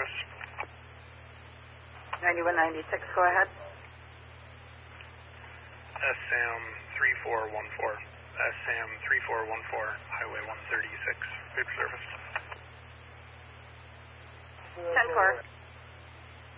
service. 9196, go ahead. SM 3414. SM 3414, Highway 136, good service. 10-4.